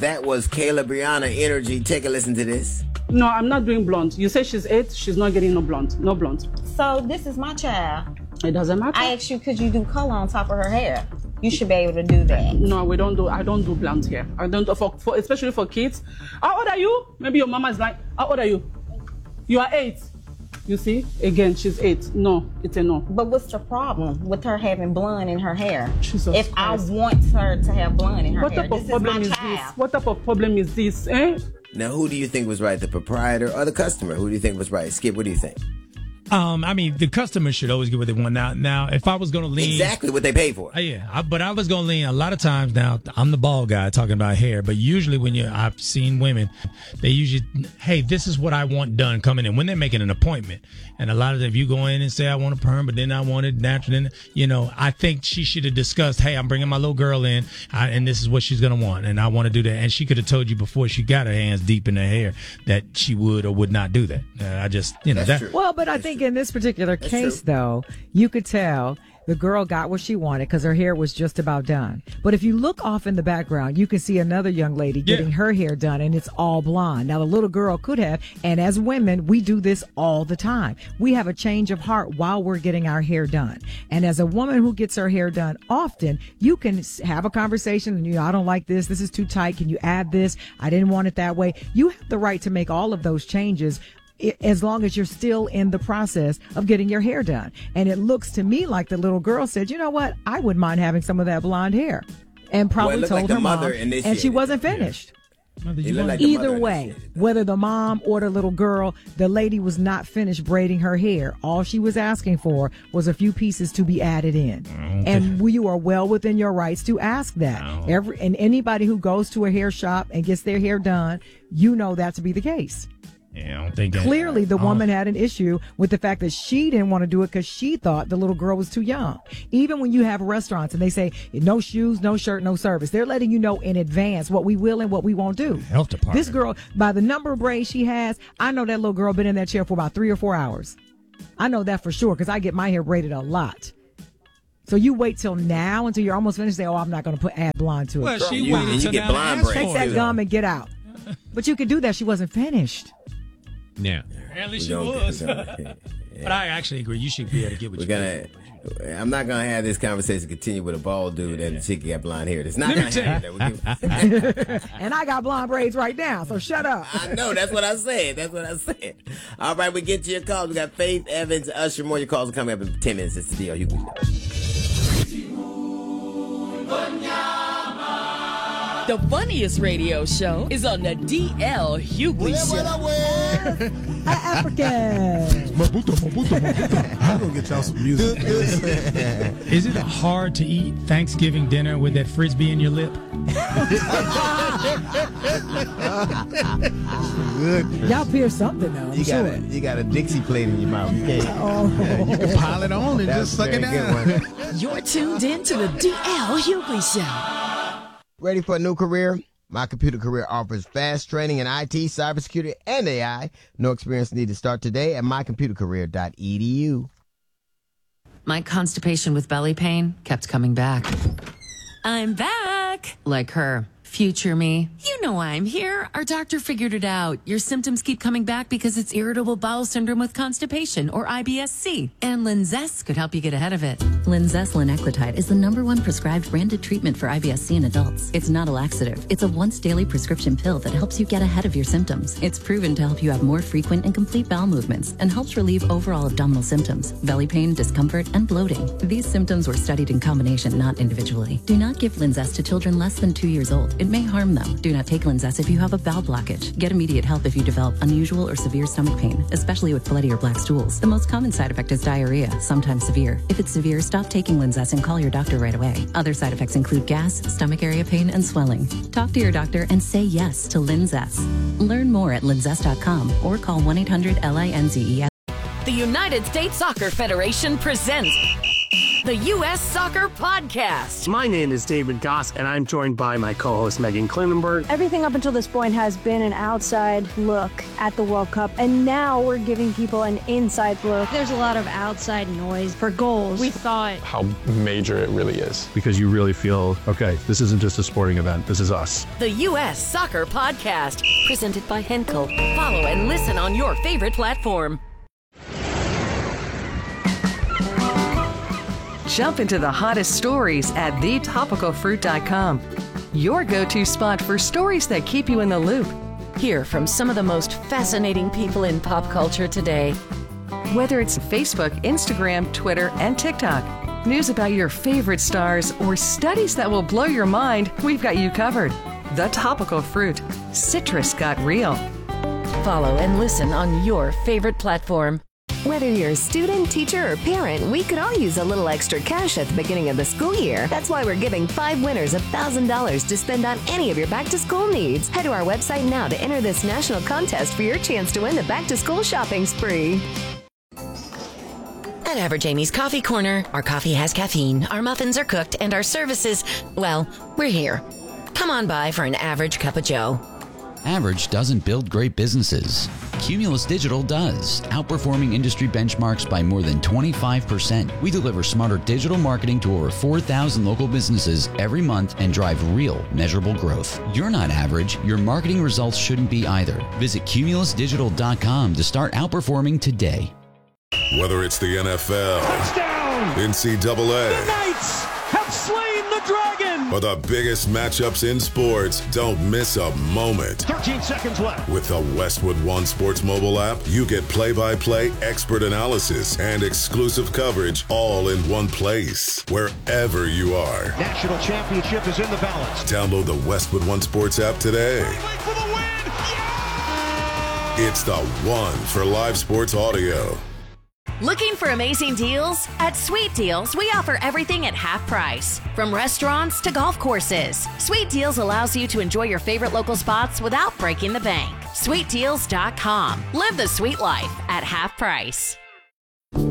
That was Kayla Brianna Energy. Take a listen to this. No, I'm not doing blonde. You say she's 8, she's not getting no blonde. No blonde. So this is my child. It doesn't matter. I asked you, could you do color on top of her hair? You should be able to do that. No, I don't do blonde hair. I don't, for especially for kids. How old are you? Maybe your mama is like, how old are you? You are 8. You see? Again, she's 8. No, it's a no. But what's the problem with her having blonde in her hair? Jesus if Christ. I want her to have blonde in her What hair, type of this is problem my is child. this? What type of problem is this, eh? Now, who do you think was right, the proprietor or the customer? Who do you think was right? Skip, what do you think? I mean, the customer should always get what they want. Now, if I was going to lean... Exactly what they pay for. But I was going to lean a lot of times. Now, I'm the bald guy talking about hair, but usually when I've seen women, they usually, hey, this is what I want done coming in when they're making an appointment. And a lot of them, if you go in and say, I want a perm, but then I want it natural, then, I think she should have discussed, hey, I'm bringing my little girl in, and this is what she's going to want, and I want to do that. And she could have told you before she got her hands deep in her hair that she would or would not do that. I just, That's true. Well, but I think in this particular case, though, you could tell the girl got what she wanted because her hair was just about done. But if you look off in the background, you can see another young lady getting her hair done, and it's all blonde. Now, the little girl could have, and as women, we do this all the time. We have a change of heart while we're getting our hair done. And as a woman who gets her hair done often, you can have a conversation, and I don't like this. This is too tight. Can you add this? I didn't want it that way. You have the right to make all of those changes as long as you're still in the process of getting your hair done. And it looks to me like the little girl said, you know what? I wouldn't mind having some of that blonde hair. And probably told her mom, and she wasn't finished. Either way, whether the mom or the little girl, the lady was not finished braiding her hair. All she was asking for was a few pieces to be added in. And you are well within your rights to ask that. And anybody who goes to a hair shop and gets their hair done, you know that to be the case. Yeah, I don't think that. Clearly, the woman had an issue with the fact that she didn't want to do it because she thought the little girl was too young. Even when you have restaurants and they say, no shoes, no shirt, no service, they're letting you know in advance what we will and what we won't do. Health department. This girl, by the number of braids she has, I know that little girl been in that chair for about 3 or 4 hours. I know that for sure because I get my hair braided a lot. So you wait till now until you're almost finished and say, I'm not going to add blonde to it. Well, she waited till get now. blonde braids. Take that gum and get out. But you could do that. She wasn't finished. Yeah. Apparently she was. But I actually agree. You should be able to get what you want. I'm not going to have this conversation continue with a bald dude and a chick got blonde hair. It's not going to happen. And I got blonde braids right now, so shut up. I know. That's what I said. All right, we get to your calls. We got Faith Evans, Usher. More of your calls are coming up in 10 minutes. It's the DL Hughley Show. The funniest radio show is on the DL Hughley Show. African. I'm going to get y'all some music. Is it hard to eat Thanksgiving dinner with that Frisbee in your lip? Good. Y'all pierce something though. You got a Dixie plate in your mouth. You can't. You can pile it on and just suck it down. You're tuned in to the DL Hughley Show. Ready for a new career? My Computer Career offers fast training in IT, cybersecurity, and AI. No experience needed. Start today at mycomputercareer.edu. My constipation with belly pain kept coming back. I'm back! Like her. Future me. You know I'm here. Our doctor figured it out. Your symptoms keep coming back because it's irritable bowel syndrome with constipation, or IBS-C. And Linzess could help you get ahead of it. Linzess linaclotide is the #1 prescribed branded treatment for IBS-C in adults. It's not a laxative. It's a once-daily prescription pill that helps you get ahead of your symptoms. It's proven to help you have more frequent and complete bowel movements and helps relieve overall abdominal symptoms, belly pain, discomfort, and bloating. These symptoms were studied in combination, not individually. Do not give Linzess to children less than 2 years old. It may harm them. Do not take Linzess if you have a bowel blockage. Get immediate help if you develop unusual or severe stomach pain, especially with bloody or black stools. The most common side effect is diarrhea, sometimes severe. If it's severe, stop taking Linzess and call your doctor right away. Other side effects include gas, stomach area pain, and swelling. Talk to your doctor and say yes to Linzess. Learn more at linzess.com or call 1-800-LINZES. The United States Soccer Federation presents the U.S. Soccer Podcast. My name is David Goss, and I'm joined by my co-host Megan Klinenberg. Everything up until this point has been an outside look at the World Cup, and now we're giving people an inside look. There's a lot of outside noise for goals. We thought how major it really is. Because you really feel, okay, this isn't just a sporting event, this is us. The U.S. Soccer Podcast, presented by Henkel. Follow and listen on your favorite platform. Jump into the hottest stories at thetopicalfruit.com. Your go-to spot for stories that keep you in the loop. Hear from some of the most fascinating people in pop culture today. Whether it's Facebook, Instagram, Twitter, and TikTok, news about your favorite stars, or studies that will blow your mind, we've got you covered. The Topical Fruit. Citrus got real. Follow and listen on your favorite platform. Whether you're a student, teacher, or parent, we could all use a little extra cash at the beginning of the school year. That's why we're giving 5 winners $1,000 to spend on any of your back-to-school needs. Head to our website now to enter this national contest for your chance to win the back-to-school shopping spree. At Average Amy's Coffee Corner, our coffee has caffeine, our muffins are cooked, and our services, well, we're here. Come on by for an average cup of joe. Average doesn't build great businesses. Cumulus Digital does, outperforming industry benchmarks by more than 25%. We deliver smarter digital marketing to over 4,000 local businesses every month and drive real, measurable growth. You're not average. Your marketing results shouldn't be either. Visit cumulusdigital.com to start outperforming today. Whether it's the NFL, touchdown, NCAA, the Knights have slain the dragon, or the biggest matchups in sports, don't miss a moment. 13 seconds left. With the Westwood One Sports mobile app, you get play-by-play expert analysis and exclusive coverage all in one place, wherever you are. National championship is in the balance. Download the Westwood One Sports app today. For the win! Yeah! It's the one for live sports audio. Looking for amazing deals? At Sweet Deals, we offer everything at half price. From restaurants to golf courses, Sweet Deals allows you to enjoy your favorite local spots without breaking the bank. SweetDeals.com. Live the sweet life at half price.